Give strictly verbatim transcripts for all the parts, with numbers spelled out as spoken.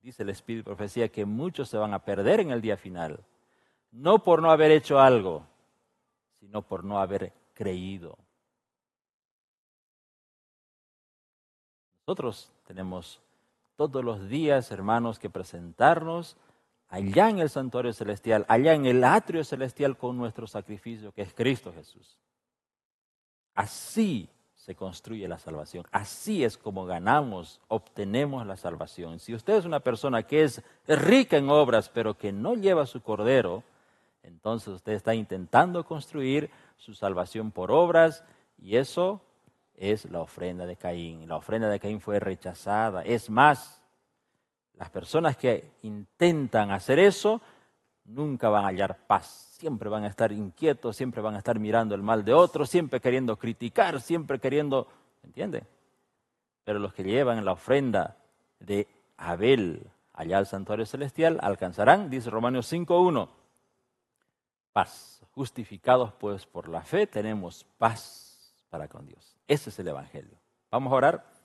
dice el Espíritu de Profecía, que muchos se van a perder en el día final. No por no haber hecho algo, sino por no haber creído. Nosotros tenemos todos los días, hermanos, que presentarnos allá en el santuario celestial, allá en el atrio celestial con nuestro sacrificio, que es Cristo Jesús. Así se construye la salvación. Así es como ganamos, obtenemos la salvación. Si usted es una persona que es rica en obras, pero que no lleva su cordero, entonces usted está intentando construir su salvación por obras, y eso es la ofrenda de Caín. La ofrenda de Caín fue rechazada. Es más, las personas que intentan hacer eso nunca van a hallar paz. Siempre van a estar inquietos, siempre van a estar mirando el mal de otros, siempre queriendo criticar, siempre queriendo, ¿entiende? Pero los que llevan la ofrenda de Abel allá al santuario celestial alcanzarán, dice Romanos cinco uno, paz. Justificados pues por la fe tenemos paz para con Dios. Ese es el Evangelio. Vamos a orar.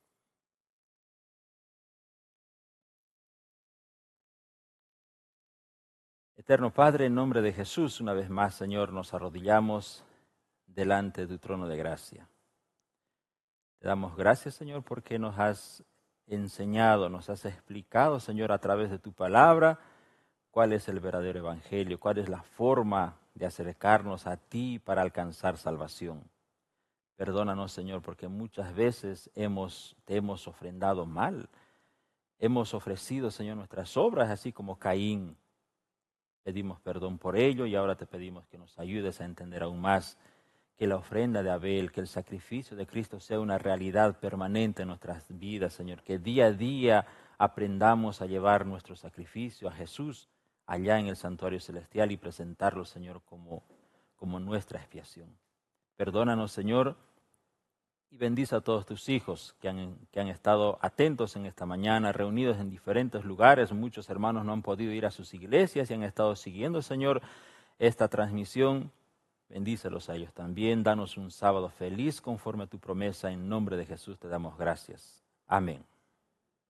Eterno Padre, en nombre de Jesús, una vez más, Señor, nos arrodillamos delante de tu trono de gracia. Te damos gracias, Señor, porque nos has enseñado, nos has explicado, Señor, a través de tu palabra, cuál es el verdadero evangelio, cuál es la forma de acercarnos a ti para alcanzar salvación. Perdónanos, Señor, porque muchas veces hemos, te hemos ofrendado mal. Hemos ofrecido, Señor, nuestras obras, así como Caín. Pedimos perdón por ello y ahora te pedimos que nos ayudes a entender aún más que la ofrenda de Abel, que el sacrificio de Cristo sea una realidad permanente en nuestras vidas, Señor. Que día a día aprendamos a llevar nuestro sacrificio a Jesús allá en el santuario celestial y presentarlo, Señor, como, como nuestra expiación. Perdónanos, Señor, y bendice a todos tus hijos que han, que han estado atentos en esta mañana, reunidos en diferentes lugares. Muchos hermanos no han podido ir a sus iglesias y han estado siguiendo, Señor, esta transmisión. Bendícelos a ellos también. Danos un sábado feliz conforme a tu promesa. En nombre de Jesús te damos gracias. Amén.